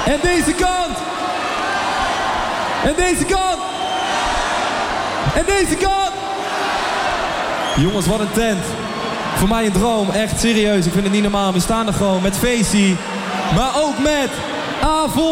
En deze kant. En deze kant. En deze kant. Jongens, wat een tent. Voor mij een droom, echt serieus. Ik vind het niet normaal. We staan er gewoon met feestie. Maar ook met avond.